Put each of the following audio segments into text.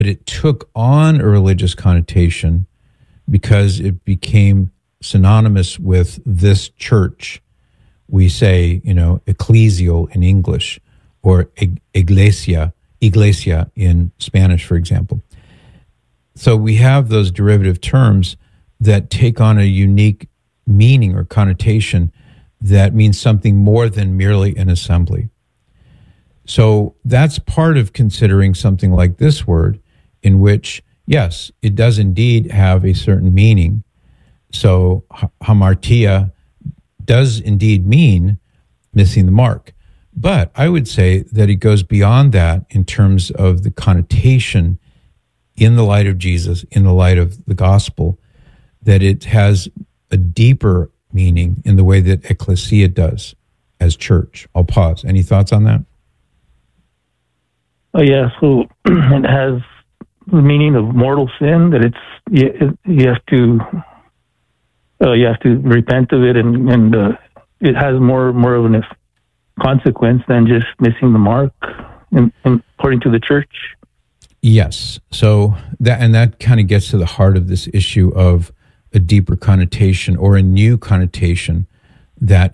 but it took on a religious connotation because it became synonymous with this church. We say, ecclesial in English, or iglesia in Spanish, for example. So we have those derivative terms that take on a unique meaning or connotation that means something more than merely an assembly. So that's part of considering something like this word, in which, yes, it does indeed have a certain meaning. So hamartia does indeed mean missing the mark. But I would say that it goes beyond that in terms of the connotation in the light of Jesus, in the light of the gospel, that it has a deeper meaning in the way that ecclesia does as church. I'll pause. Any thoughts on that? Oh, yeah. So it has the meaning of mortal sin, that you have to repent of it, and it has more of a consequence than just missing the mark, according to the church. Yes. So that kind of gets to the heart of this issue of a deeper connotation or a new connotation that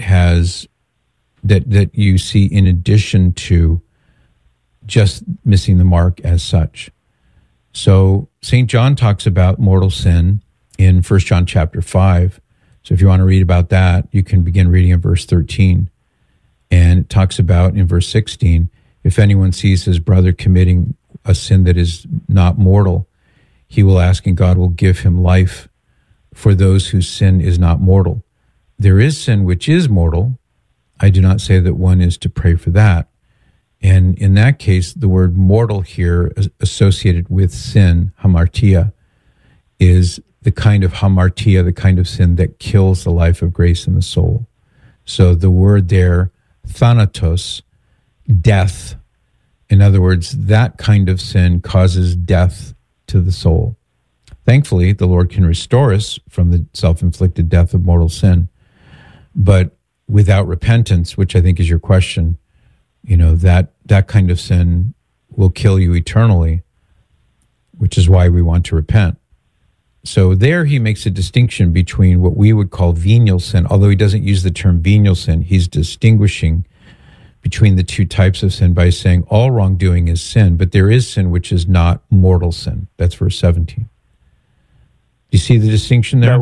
you see in addition to just missing the mark as such. So St. John talks about mortal sin in 1 John chapter 5. So if you want to read about that, you can begin reading in verse 13. And it talks about in verse 16, if anyone sees his brother committing a sin that is not mortal, he will ask and God will give him life for those whose sin is not mortal. There is sin which is mortal. I do not say that one is to pray for that. And in that case, the word mortal here associated with sin, hamartia, is the kind of hamartia, the kind of sin that kills the life of grace in the soul. So the word there, thanatos, death. In other words, that kind of sin causes death to the soul. Thankfully, the Lord can restore us from the self-inflicted death of mortal sin. But without repentance, which I think is your question, that kind of sin will kill you eternally, which is why we want to repent. So there he makes a distinction between what we would call venial sin. Although he doesn't use the term venial sin, he's distinguishing between the two types of sin by saying all wrongdoing is sin, but there is sin which is not mortal sin. That's verse 17. Do you see the distinction there?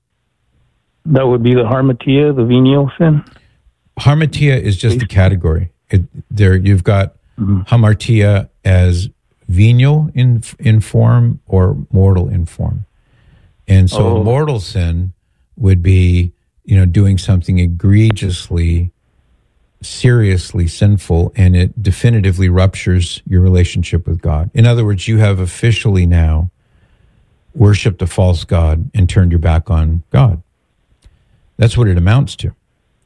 That would be the harmatia, the venial sin? Harmatia is just a category. There you've got hamartia as venial in form or mortal in form. And so mortal sin would be, doing something egregiously, seriously sinful, and it definitively ruptures your relationship with God. In other words, you have officially now worshipped a false god and turned your back on God. That's what it amounts to.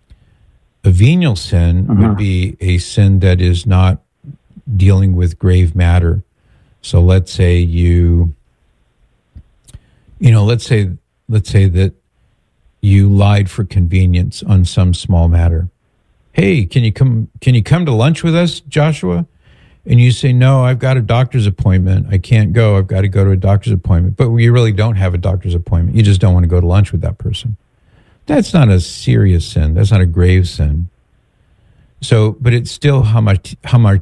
A venial sin would be a sin that is not dealing with grave matter. So let's say let's say that you lied for convenience on some small matter. Hey, can you come to lunch with us, Joshua? And you say, no, I've got a doctor's appointment. I can't go. I've got to go to a doctor's appointment. But you really don't have a doctor's appointment. You just don't want to go to lunch with that person. That's not a serious sin. That's not a grave sin. So, but it's still hamartia.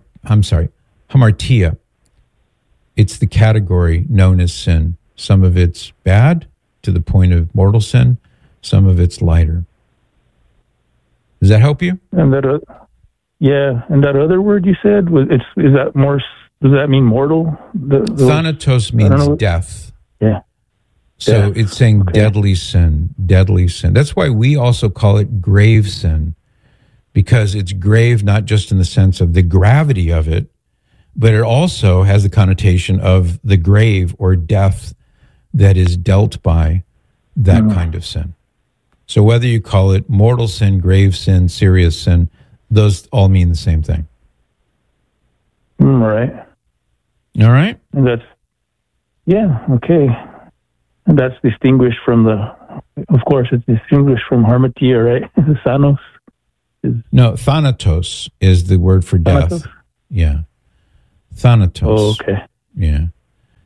It's the category known as sin. Some of it's bad to the point of mortal sin. Some of it's lighter. Does that help you? And that, and that other word you said is that more? Does that mean mortal? Thanatos means death. Yeah. So it's saying deadly sin, deadly sin. That's why we also call it grave sin, because it's grave not just in the sense of the gravity of it, but it also has the connotation of the grave or death that is dealt by that kind of sin. So whether you call it mortal sin, grave sin, serious sin, those all mean the same thing. Right. All right? And that's, okay. And that's distinguished from of course, it's distinguished from harmatia, right? Thanos. No, thanatos is the word for death. Thanatos? Yeah. Thanatos. Oh, okay. Yeah.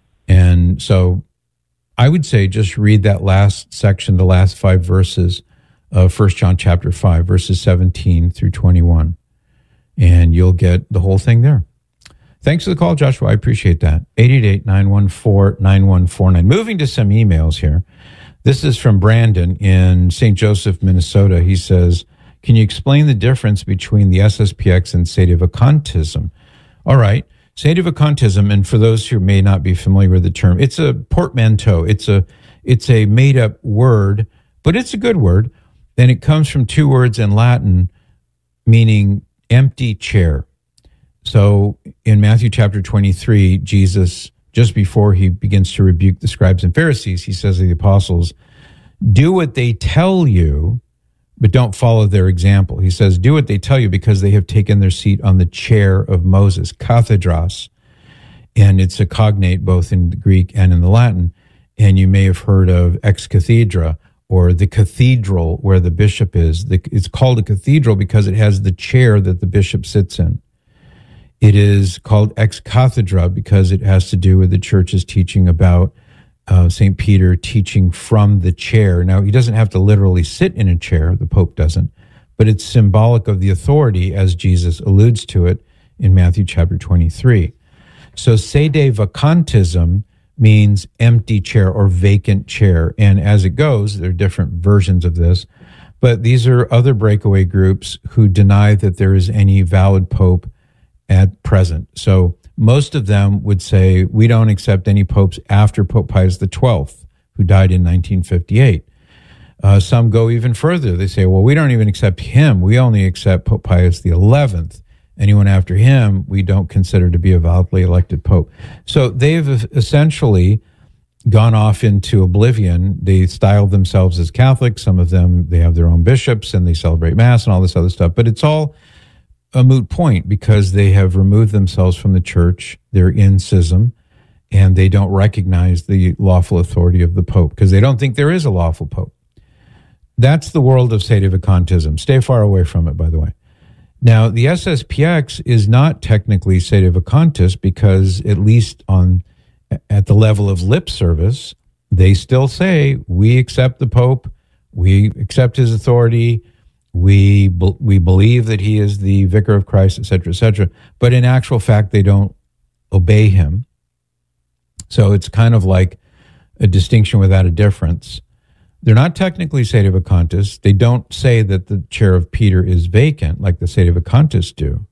So I would say just read that last section, the last 5 verses of 1 John chapter 5, verses 17 through 21, and you'll get the whole thing there. Thanks for the call, Joshua. I appreciate that. 888-914-9149. Moving to some emails here. This is from Brandon in St. Joseph, Minnesota. He says, can you explain the difference between the SSPX and sedevacantism? All right. Sedevacantism, and for those who may not be familiar with the term, it's a portmanteau. It's a made-up word, but it's a good word. And it comes from 2 words in Latin meaning empty chair. So in Matthew chapter 23, Jesus, just before he begins to rebuke the scribes and Pharisees, he says to the apostles, do what they tell you, but don't follow their example. He says, do what they tell you because they have taken their seat on the chair of Moses, kathedros. And it's a cognate both in the Greek and in the Latin. And you may have heard of ex cathedra, or the cathedral where the bishop is. It's called a cathedral because it has the chair that the bishop sits in. It is called ex cathedra because it has to do with the church's teaching about St. Peter teaching from the chair. Now, he doesn't have to literally sit in a chair, the Pope doesn't, but it's symbolic of the authority as Jesus alludes to it in Matthew chapter 23. So sedevacantism means empty chair or vacant chair. And as it goes, there are different versions of this, but these are other breakaway groups who deny that there is any valid Pope at present. So most of them would say, we don't accept any popes after Pope Pius XII, who died in 1958. Some go even further. They say, well, we don't even accept him. We only accept Pope Pius XI. Anyone after him, we don't consider to be a validly elected pope. So they've essentially gone off into oblivion. They style themselves as Catholics. Some of them, they have their own bishops and they celebrate Mass and all this other stuff. But it's all a moot point because they have removed themselves from the church. They're in schism, and they don't recognize the lawful authority of the Pope because they don't think there is a lawful Pope. That's the world of sedevacantism. Stay far away from it, by the way. Now, the SSPX is not technically sedevacantist because, at least at the level of lip service, they still say, we accept the Pope, we accept his authority, we believe that he is the vicar of Christ, et cetera, but in actual fact, they don't obey him. So it's kind of like a distinction without a difference. They're not technically sedevacantists. They don't say that the chair of Peter is vacant like the sedevacantists do.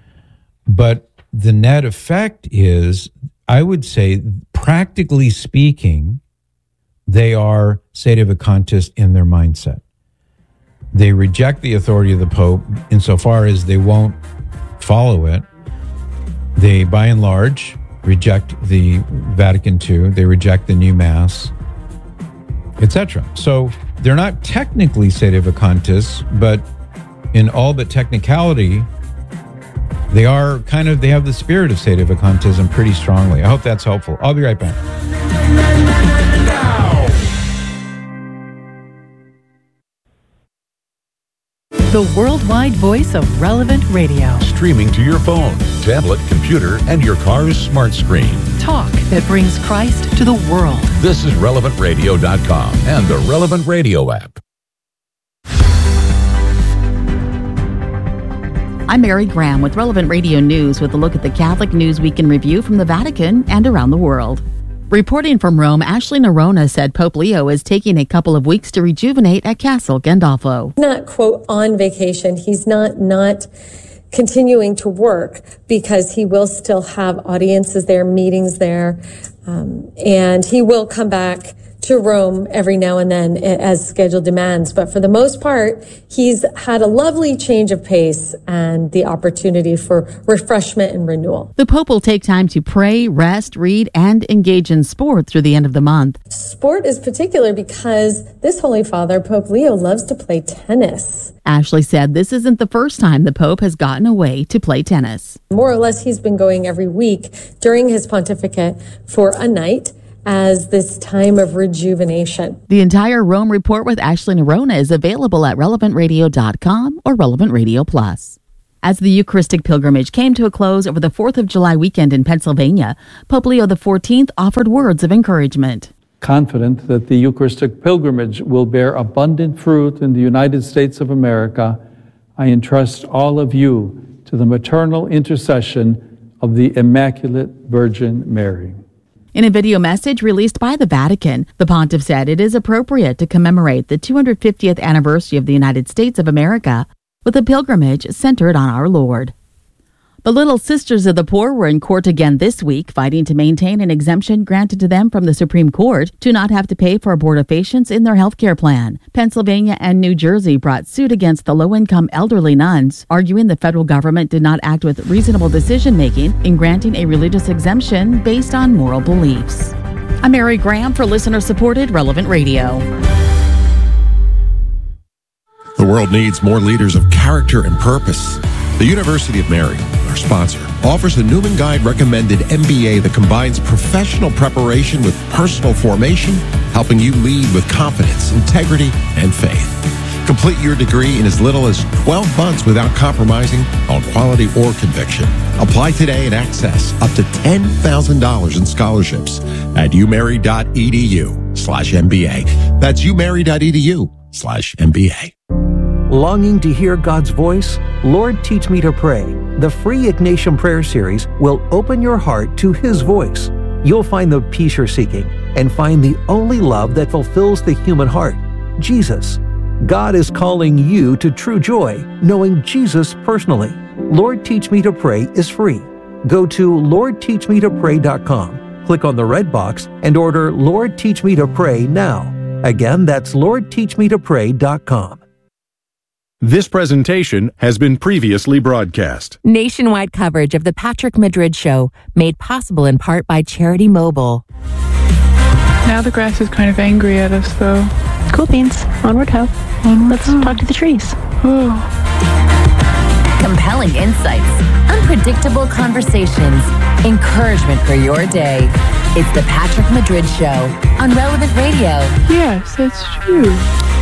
But the net effect is, I would say, practically speaking, they are sedevacantist in their mindset. They reject the authority of the Pope insofar as they won't follow it. They, by and large, reject the Vatican II. They reject the new Mass, etc. So they're not technically sedevacantists, but in all but technicality, they have the spirit of sedevacantism pretty strongly. I hope that's helpful. I'll be right back. The worldwide voice of Relevant Radio. Streaming to your phone, tablet, computer, and your car's smart screen. Talk that brings Christ to the world. This is RelevantRadio.com and the Relevant Radio app. I'm Mary Graham with Relevant Radio News with a look at the Catholic News Week in Review from the Vatican and around the world. Reporting from Rome, Ashley Nerona said Pope Leo is taking a couple of weeks to rejuvenate at Castle Gandolfo. Not, quote, on vacation. He's not continuing to work because he will still have audiences there, meetings there, and he will come back to Rome every now and then as schedule demands. But for the most part, he's had a lovely change of pace and the opportunity for refreshment and renewal. The Pope will take time to pray, rest, read, and engage in sport through the end of the month. Sport is particular because this Holy Father, Pope Leo, loves to play tennis. Ashley said this isn't the first time the Pope has gotten away to play tennis. More or less, he's been going every week during his pontificate for a night as this time of rejuvenation. The entire Rome report with Ashley Nerona is available at RelevantRadio.com or Relevant Radio Plus. As the Eucharistic pilgrimage came to a close over the 4th of July weekend in Pennsylvania, Pope Leo XIV offered words of encouragement. Confident that the Eucharistic pilgrimage will bear abundant fruit in the United States of America, I entrust all of you to the maternal intercession of the Immaculate Virgin Mary. In a video message released by the Vatican, the pontiff said it is appropriate to commemorate the 250th anniversary of the United States of America with a pilgrimage centered on our Lord. The Little Sisters of the Poor were in court again this week, fighting to maintain an exemption granted to them from the Supreme Court to not have to pay for abortifacients in their health care plan. Pennsylvania and New Jersey brought suit against the low-income elderly nuns, arguing the federal government did not act with reasonable decision-making in granting a religious exemption based on moral beliefs. I'm Mary Graham for listener-supported Relevant Radio. The world needs more leaders of character and purpose. The University of Mary, our sponsor, offers a Newman Guide recommended MBA that combines professional preparation with personal formation, helping you lead with confidence, integrity, and faith. Complete your degree in as little as 12 months without compromising on quality or conviction. Apply today and access up to $10,000 in scholarships at umary.edu/MBA. That's umary.edu/MBA. Longing to hear God's voice? Lord, Teach Me to Pray. The free Ignatian Prayer Series will open your heart to His voice. You'll find the peace you're seeking and find the only love that fulfills the human heart, Jesus. God is calling you to true joy, knowing Jesus personally. Lord, Teach Me to Pray is free. Go to LordTeachMeToPray.com, click on the red box, and order Lord, Teach Me to Pray now. Again, that's LordTeachMeToPray.com. This presentation has been previously broadcast. Nationwide coverage of the Patrick Madrid Show, made possible in part by Charity Mobile. Now the grass is kind of angry at us, though. Cool beans. Onward ho. Let's talk to the trees. Oh. Compelling insights, unpredictable conversations, encouragement for your day. It's the Patrick Madrid Show on Relevant Radio. Yes, that's true.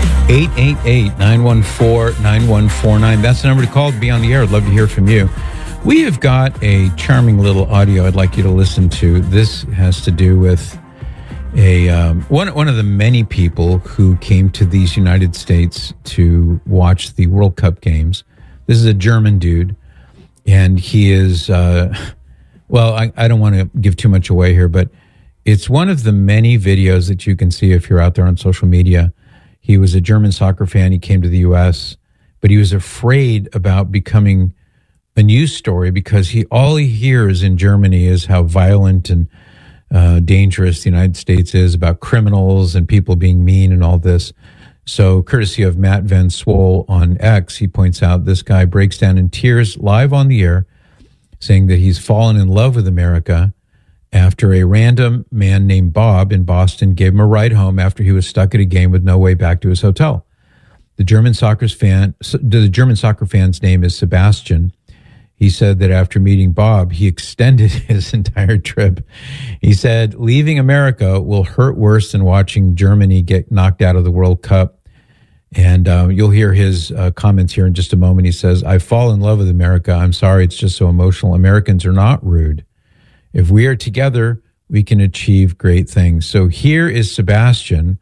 888-914-9149. That's the number to call to be on the air. I'd love to hear from you. We have got a charming little audio I'd like you to listen to. This has to do with one of the many people who came to these United States to watch the World Cup games. This is a German dude, and he is, I don't want to give too much away here, but it's one of the many videos that you can see if you're out there on social media. He was a German soccer fan. He came to the U.S., but he was afraid about becoming a news story because all he hears in Germany is how violent and dangerous the United States is, about criminals and people being mean and all this. So courtesy of Matt Van Swol on X, he points out this guy breaks down in tears live on the air, saying that he's fallen in love with America after a random man named Bob in Boston gave him a ride home after he was stuck at a game with no way back to his hotel. The German soccer fan's name is Sebastian. He said that after meeting Bob, he extended his entire trip. He said, leaving America will hurt worse than watching Germany get knocked out of the World Cup. And you'll hear his comments here in just a moment. He says, I fall in love with America. I'm sorry, it's just so emotional. Americans are not rude. If we are together, we can achieve great things. So here is Sebastian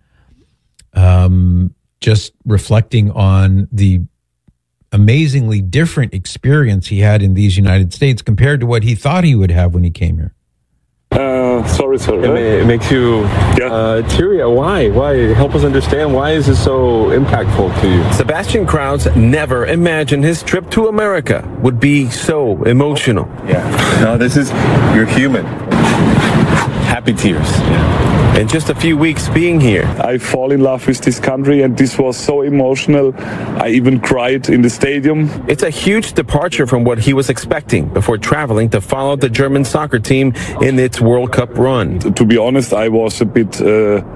just reflecting on the amazingly different experience he had in these United States compared to what he thought he would have when he came here. Sorry. It makes you teary. Why? Help us understand. Why is this so impactful to you? Sebastian Krauss never imagined his trip to America would be so emotional. Yeah. No, you're human. Happy tears. Yeah. In just a few weeks being here, I fall in love with this country, and this was so emotional. I even cried in the stadium. It's a huge departure from what he was expecting before traveling to follow the German soccer team in its World Cup run. To be honest, I was a bit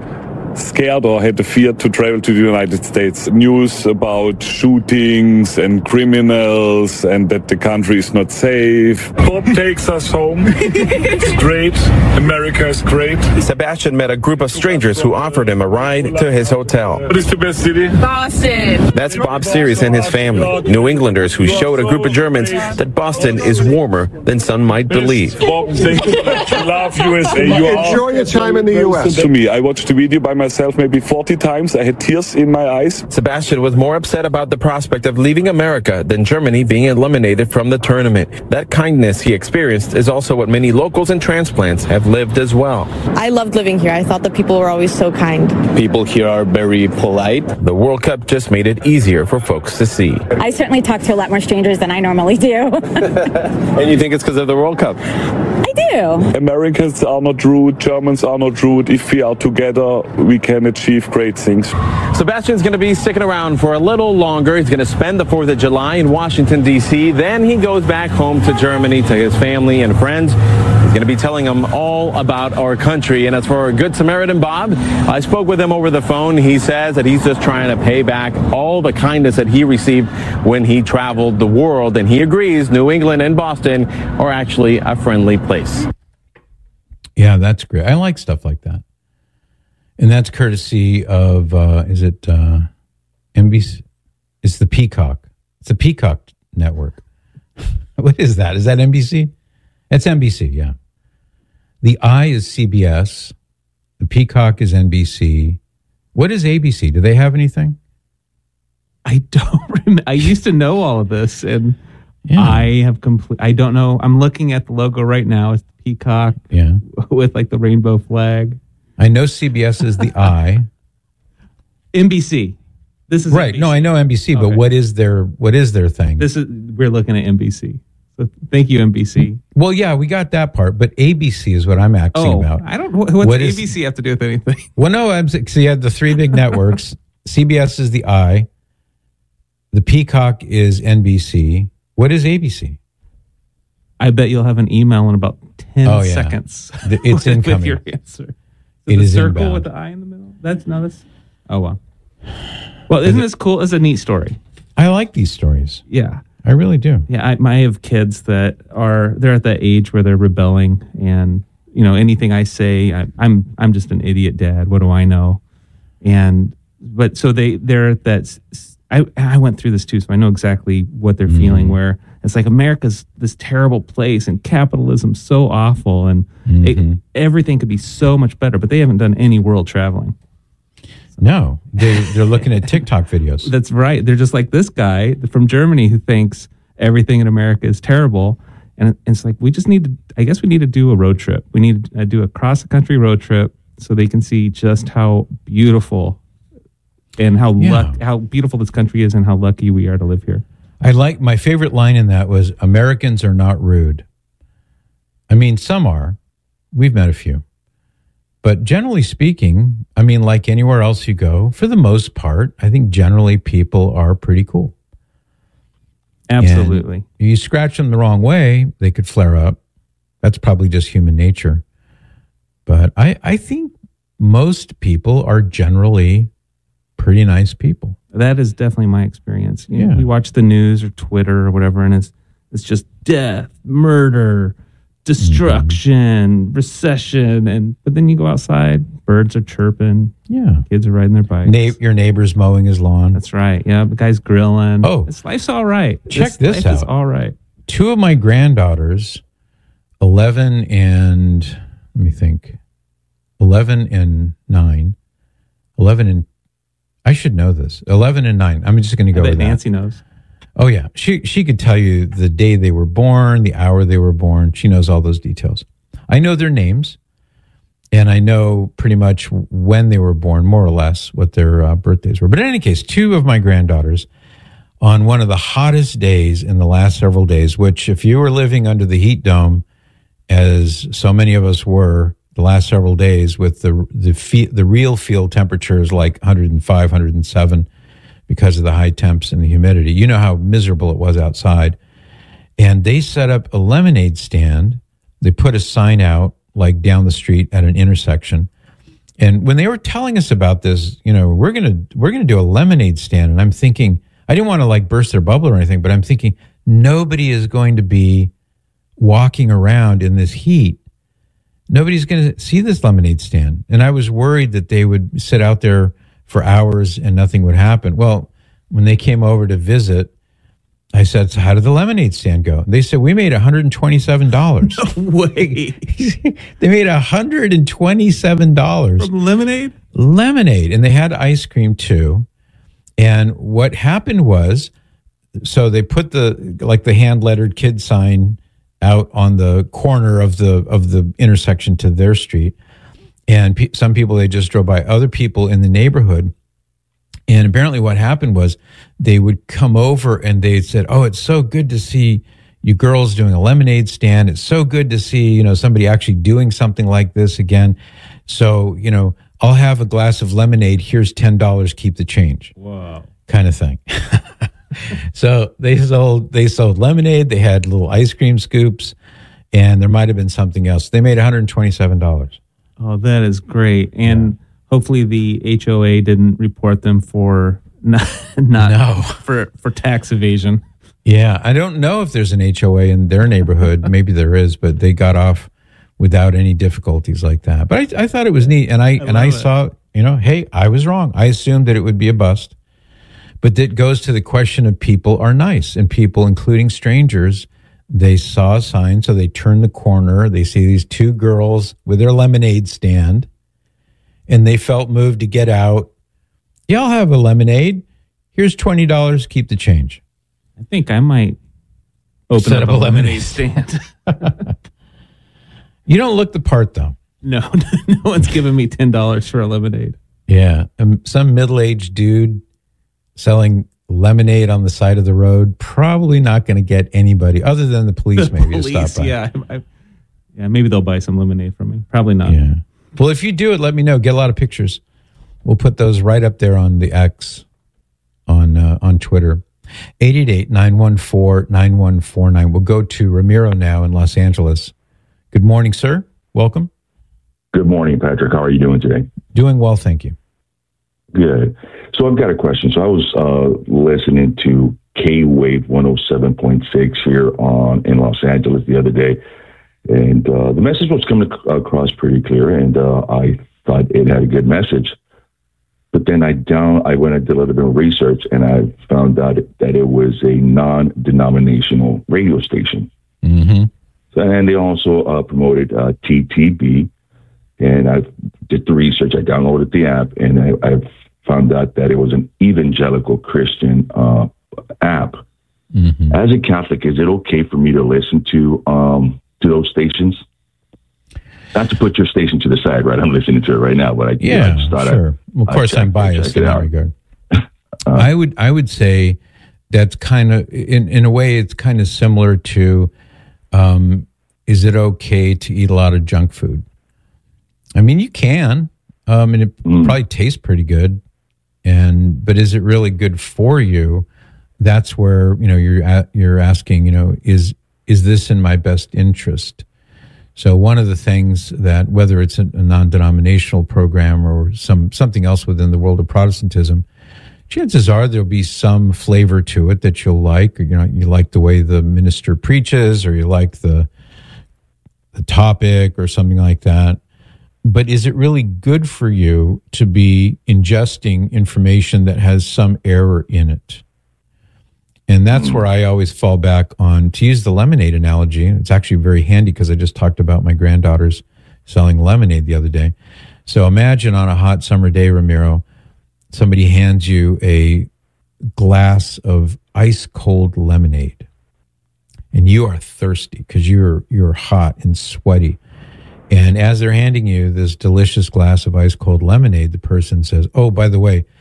scared or had the fear to travel to the United States. News about shootings and criminals and that the country is not safe. God takes us home. It's great. America is great. Sebastian met a group of strangers who offered him a ride to his hotel. What is the best city? Boston. That's Bob Series and his family, New Englanders who showed a group of Germans that Boston is warmer than some might believe. Bob, thank you. Love USA. Enjoy your time in the U.S. To me, I watched the video by myself maybe 40 times. I had tears in my eyes. Sebastian was more upset about the prospect of leaving America than Germany being eliminated from the tournament. That kindness he experienced is also what many locals and transplants have lived as well. I loved living here. I thought the people were always so kind. People here are very polite. The World Cup just made it easier for folks to see. I certainly talk to a lot more strangers than I normally do. And you think it's because of the World Cup? I do. Americans are not rude. Germans are not rude. If we are together, we can achieve great things. Sebastian's going to be sticking around for a little longer. He's going to spend the 4th of July in Washington, D.C. Then he goes back home to Germany to his family and friends. He's going to be telling them all about our country. And as for our Good Samaritan Bob, I spoke with him over the phone. He says that he's just trying to pay back all the kindness that he received when he traveled the world. And he agrees New England and Boston are actually a friendly place. Yeah, that's great. I like stuff like that. And that's courtesy of, is it NBC? It's the Peacock. It's the Peacock Network. What is that? Is that NBC? It's NBC, yeah. The I is CBS. The Peacock is NBC. What is ABC? Do they have anything? I don't remember. I used to know all of this, and I have I don't know. I'm looking at the logo right now. It's the Peacock with like the rainbow flag. I know CBS is the I. NBC. This is right. NBC. No, I know NBC, but what is their thing? We're looking at NBC. So thank you, NBC. Well, yeah, we got that part, but ABC is what I'm asking about. I don't. What's ABC have to do with anything? Well, no, so you had the three big networks. CBS is the I. The Peacock is NBC. What is ABC? I bet you'll have an email in about 10 seconds. It's incoming. With your answer. It the is circle inbound. with the I in the middle. That's. Oh well. Well, isn't this cool? It's a neat story. I like these stories. Yeah. I really do. Yeah, I have kids they're at that age where they're rebelling, and anything I say, I'm just an idiot dad. What do I know? But so they're at that. I went through this too, so I know exactly what they're feeling. Where it's like America's this terrible place, and capitalism's so awful, and everything could be so much better. But they haven't done any world traveling. No, they're looking at TikTok videos. That's right. They're just like this guy from Germany who thinks everything in America is terrible. And it's like, we need to do a road trip. We need to do a cross-country road trip so they can see just how beautiful and how beautiful this country is and how lucky we are to live here. My favorite line in that was, Americans are not rude. I mean, some are. We've met a few. But generally speaking, I mean, like anywhere else you go, for the most part, I think generally people are pretty cool. Absolutely. And you scratch them the wrong way, they could flare up. That's probably just human nature. But I think most people are generally pretty nice people. That is definitely my experience. You watch the news or Twitter or whatever, and it's just death, murder, destruction, recession, but then you go outside, birds are chirping, kids are riding their bikes, your neighbor's mowing his lawn. That's right. Yeah, the guy's grilling. Life's all right. Check this out. It's all right. Two of my granddaughters, 11 and 9. 11 and I should know this. 11 and 9. I'm just going to go with that. Nancy knows. Oh, yeah. She could tell you the day they were born, the hour they were born. She knows all those details. I know their names, and I know pretty much when they were born, more or less, what their birthdays were. But in any case, two of my granddaughters, on one of the hottest days in the last several days, which if you were living under the heat dome, as so many of us were the last several days, with the real field temperatures like 105, 107, because of the high temps and the humidity. You know how miserable it was outside. And they set up a lemonade stand. They put a sign out like down the street at an intersection. And when they were telling us about this, we're gonna do a lemonade stand, and I'm thinking, I didn't want to like burst their bubble or anything, but I'm thinking nobody is going to be walking around in this heat. Nobody's going to see this lemonade stand. And I was worried that they would sit out there for hours and nothing would happen. Well, when they came over to visit, I said, so how did the lemonade stand go? They said, we made $127. No way. They made $127. From lemonade? Lemonade. And they had ice cream too. And what happened was, so they put the hand-lettered kid sign out on the corner of the intersection to their street. And some people, they just drove by. Other people in the neighborhood. And apparently what happened was they would come over and they said, oh, it's so good to see you girls doing a lemonade stand. It's so good to see, somebody actually doing something like this again. So, I'll have a glass of lemonade. Here's $10. Keep the change. Wow. Kind of thing. So they sold lemonade. They had little ice cream scoops, and there might have been something else. They made $127. Oh, that is great. And hopefully the HOA didn't report them for for tax evasion. Yeah, I don't know if there's an HOA in their neighborhood. Maybe there is, but they got off without any difficulties like that. But I thought it was neat, and I saw, hey, I was wrong. I assumed that it would be a bust. But that goes to the question of people are nice, and people, including strangers, they saw a sign, so they turn the corner. They see these two girls with their lemonade stand, and they felt moved to get out. Yeah, I'll have a lemonade. Here's $20. Keep the change. I think I might set up a lemonade stand. You don't look the part, though. No one's giving me $10 for a lemonade. Yeah, some middle-aged dude selling lemonade on the side of the road, probably not going to get anybody other than the police to stop by. Yeah, maybe they'll buy some lemonade from me. Probably not. Yeah. Well, if you do it, let me know. Get a lot of pictures. We'll put those right up there on the X on Twitter. 888-914-9149. We'll go to Ramiro now in Los Angeles. Good morning, sir. Welcome. Good morning, Patrick. How are you doing today? Doing well, thank you. Good. So I've got a question. So I was listening to K-Wave 107.6 here in Los Angeles the other day, and the message was coming across pretty clear, and I thought it had a good message. But then I went and did a little bit of research, and I found out that it was a non-denominational radio station. Mm-hmm. And they also promoted TTB, and I did the research. I downloaded the app, and I found out that it was an evangelical Christian app. Mm-hmm. As a Catholic, is it okay for me to listen to those stations? Not to put your station to the side, right? I'm listening to it right now, but I just thought sure. Well, of course, I'm biased in that regard. I would say that's kind of, in a way, it's kind of similar to, is it okay to eat a lot of junk food? I mean, you can, and it probably tastes pretty good, but is it really good for you? That's where you're asking, is this in my best interest? So one of the things that, whether it's a non-denominational program or something else within the world of Protestantism, chances are there'll be some flavor to it that you'll like. Or, you like the way the minister preaches, or you like the topic or something like that. But is it really good for you to be ingesting information that has some error in it? And that's where I always fall back on, to use the lemonade analogy. It's actually very handy because I just talked about my granddaughters selling lemonade the other day. So imagine on a hot summer day, Ramiro, somebody hands you a glass of ice cold lemonade, and you are thirsty because you're hot and sweaty. And as they're handing you this delicious glass of ice cold lemonade, the person says, oh, by the way,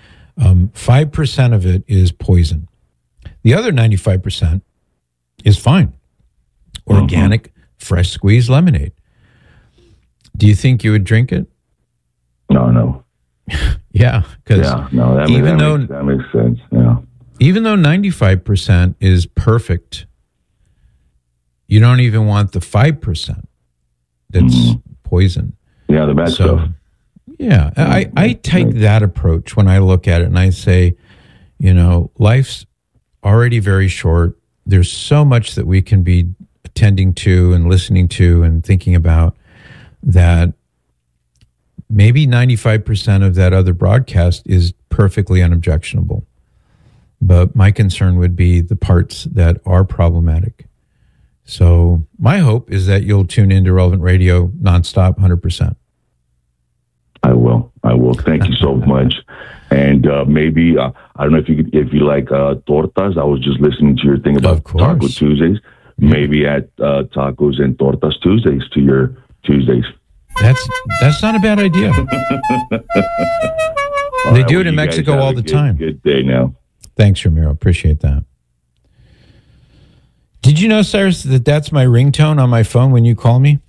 5% of it is poison. The other 95% is fine. Organic, fresh squeezed lemonade. Do you think you would drink it? No. Yeah, because that makes sense. Yeah. Even though 95% is perfect, you don't even want the 5% that's poison. Yeah, the bad stuff. Yeah, I take that approach when I look at it and I say, life's already very short. There's so much that we can be attending to and listening to and thinking about that maybe 95% of that other broadcast is perfectly unobjectionable. But my concern would be the parts that are problematic. So my hope is that you'll tune into Relevant Radio nonstop, 100%. I will. Thank you so much. And maybe, I don't know if you like tortas. I was just listening to your thing about Taco Tuesdays. Maybe add tacos and tortas Tuesdays to your Tuesdays. That's not a bad idea. They do it in Mexico all the time. Good day now. Thanks, Ramiro. Appreciate that. Did you know, Cyrus, that that's my ringtone on my phone when you call me?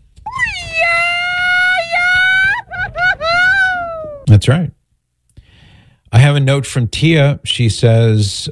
That's right. I have a note from Tia. She says,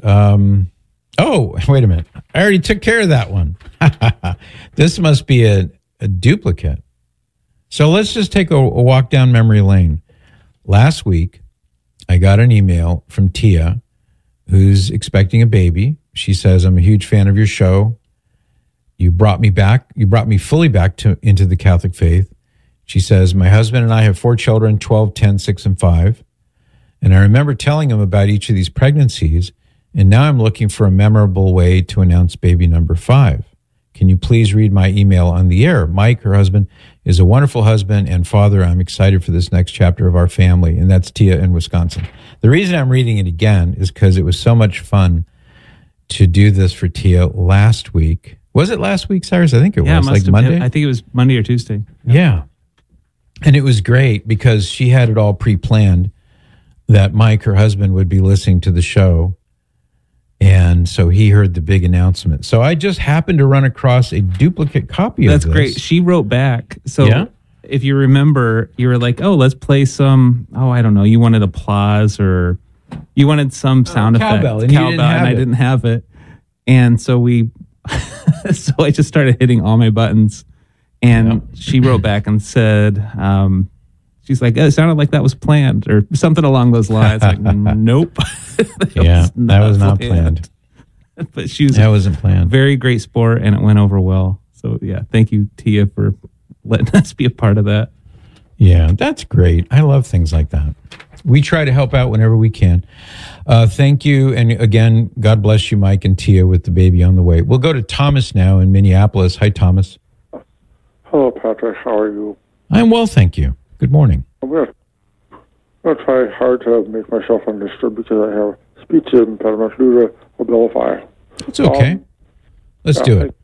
oh, wait a minute. I already took care of that one. This must be a duplicate. So let's just take a walk down memory lane. Last week, I got an email from Tia, who's expecting a baby. She says, I'm a huge fan of your show. You brought me back. You brought me fully back into the Catholic faith. She says, my husband and I have 4 children, 12, 10, 6, and 5. And I remember telling him about each of these pregnancies, and now I'm looking for a memorable way to announce baby number 5. Can you please read my email on the air? Mike, her husband, is a wonderful husband and father. I'm excited for this next chapter of our family. And that's Tia in Wisconsin. The reason I'm reading it again is because it was so much fun to do this for Tia last week. Was it last week, Cyrus? I think it was. Like Monday? I think it was Monday or Tuesday. Yeah. And it was great because she had it all pre-planned that Mike, her husband, would be listening to the show. And so he heard the big announcement. So I just happened to run across a duplicate copy of this. That's great. She wrote back. So if you remember, you were like, oh, let's play some, I don't know. You wanted applause or you wanted some sound effect. Cowbell. And I didn't have it. And so so I just started hitting all my buttons. And she wrote back and said, she's like, it sounded like that was planned or something along those lines. Like, nope. That was not planned. But that wasn't planned. Very great sport, and it went over well. So, thank you, Tia, for letting us be a part of that. Yeah, that's great. I love things like that. We try to help out whenever we can. Thank you. And again, God bless you, Mike and Tia, with the baby on the way. We'll go to Thomas now in Minneapolis. Hi, Thomas. Hello, Patrick. How are you? I'm well, thank you. Good morning. I'm going to try hard to make myself understood because I have speech impediment due to Abilify. It's okay. Let's do it.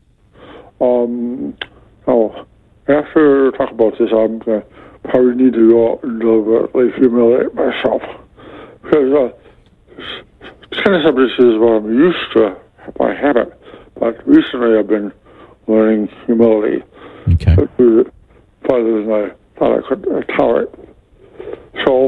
Now, after talk about this, I'm going to probably need to go out and deliberately humiliate myself because kind of subject is what I'm used to by habit, but recently I've been learning humility. Okay. Farther than I thought I could tolerate. So,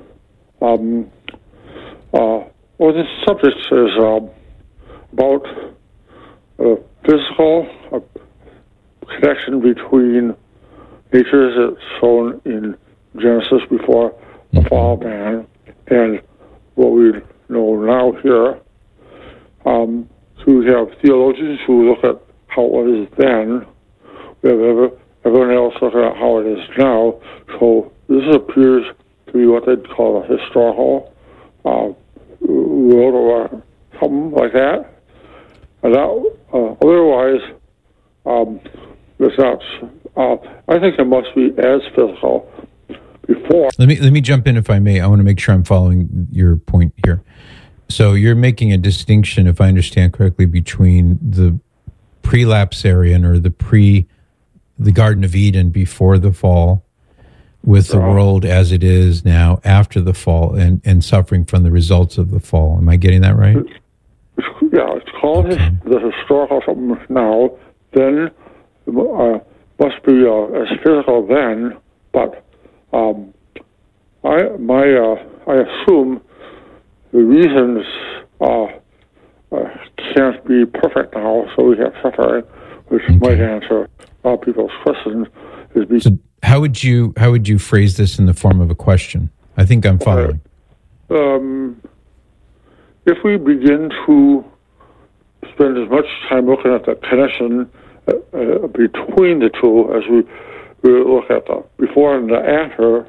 this subject is about physical connection between nature as it's shown in Genesis before the fall of man and what we know now here. So we have theologians who look at how it was then. We have everyone else looking at how it is now. So this appears to be what they'd call a historical world or something like that. And otherwise, it's not. I think it must be as physical before. Let me jump in if I may. I want to make sure I'm following your point here. So you're making a distinction, if I understand correctly, between the pre-lapsarian or the Garden of Eden before the fall with the world as it is now after the fall and suffering from the results of the fall. Am I getting that right? It's called the historical something now. Then must be as physical then, but I assume the reasons can't be perfect now, so we have suffering, which might answer a lot of people's questions. How would you phrase this in the form of a question? I think I'm following. If we begin to spend as much time looking at the connection between the two as we look at the before and the after,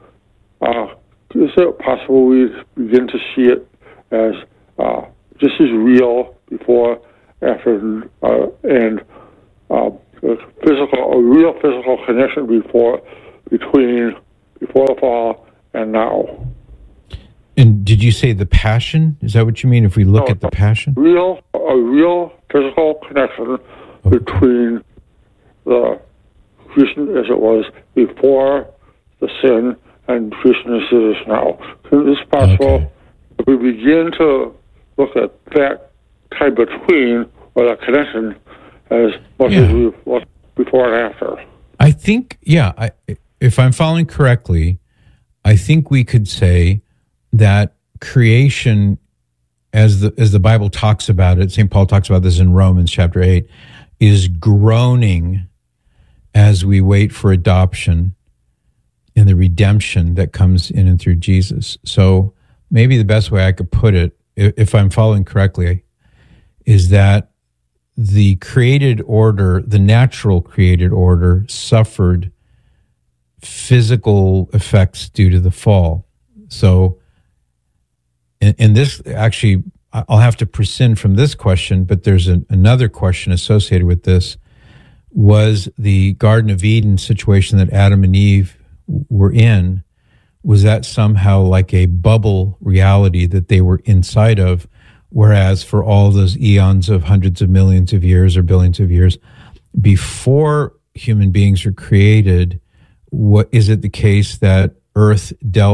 is it possible we begin to see it as just as real before, after, and a real physical connection between the fall and now? And did you say the passion? Is that what you mean? If we look at the passion, a real physical connection between the creation as it was before the sin and creation as it is now. Is this possible? If we begin to look at that time between, or that connection, as much as we've looked before and after. I think, if I'm following correctly, I think we could say that creation, as the Bible talks about it, St. Paul talks about this in Romans chapter 8, is groaning as we wait for adoption and the redemption that comes in and through Jesus. So maybe the best way I could put it, if I'm following correctly, is that the created order, the natural created order, suffered physical effects due to the fall. So, and this actually, I'll have to prescind from this question, but there's another question associated with this. Was the Garden of Eden situation that Adam and Eve were in, was that somehow like a bubble reality that they were inside of? Whereas for all those eons of hundreds of millions of years or billions of years before human beings were created, what is it the case that Earth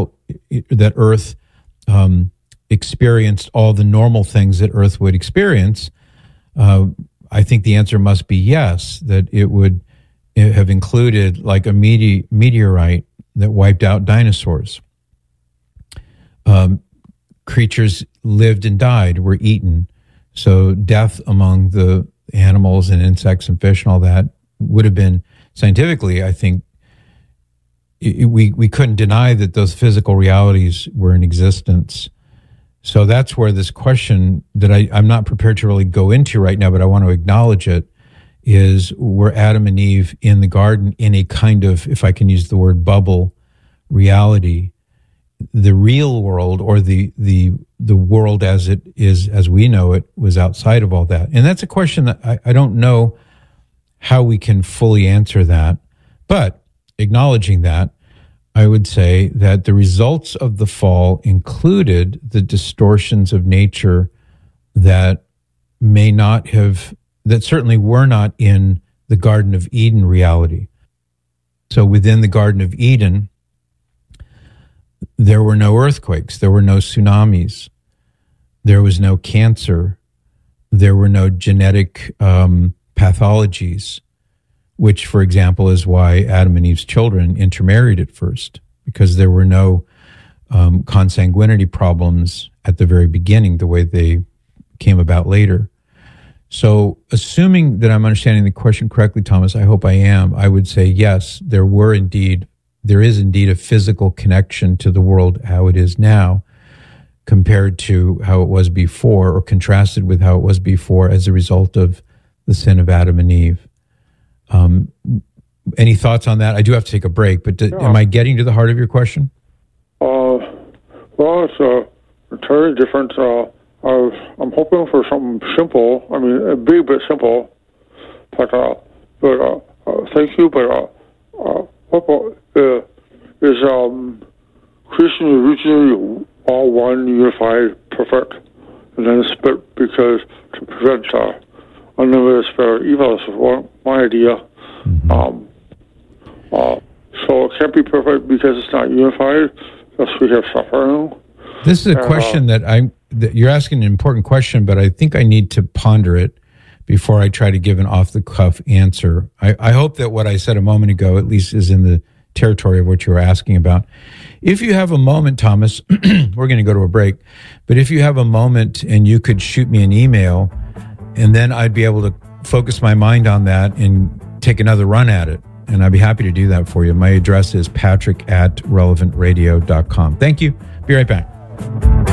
experienced all the normal things that Earth would experience? I think the answer must be yes, that it would have included like a meteorite that wiped out dinosaurs. Creatures lived and died, were eaten. So death among the animals and insects and fish and all that would have been, scientifically, I think, we couldn't deny that those physical realities were in existence. So that's where this question that I'm not prepared to really go into right now, but I want to acknowledge it, is were Adam and Eve in the garden in a kind of, if I can use the word bubble reality, the real world or the world as it is, as we know it, was outside of all that? And that's a question that I don't know how we can fully answer that. But acknowledging that, I would say that the results of the fall included the distortions of nature that certainly were not in the Garden of Eden reality. So within the Garden of Eden, there were no earthquakes, there were no tsunamis, there was no cancer, there were no genetic pathologies, which, for example, is why Adam and Eve's children intermarried at first, because there were no consanguinity problems at the very beginning, the way they came about later. So assuming that I'm understanding the question correctly, Thomas, I hope I am, I would say yes, there is indeed a physical connection to the world how it is now compared to how it was before, or contrasted with how it was before as a result of the sin of Adam and Eve. Any thoughts on that? I do have to take a break, but am I getting to the heart of your question? Well, it's entirely different. I'm hoping for something simple. I mean, a bit simple, but thank you. But what is Christian originally all one, unified, perfect, and then split because to prevent unlimited spare evil is one idea. Mm-hmm. So it can't be perfect because it's not unified, thus we have suffering. This is a question that you're asking an important question, but I think I need to ponder it before I try to give an off-the-cuff answer. I hope that what I said a moment ago at least is in the territory of what you were asking about. If you have a moment, Thomas, we're going to go to a break, but if you have a moment and you could shoot me an email, and then I'd be able to focus my mind on that and take another run at it. and I'd be happy to do that for you. My address is patrick@relevantradio.com. Thank you. Be right back.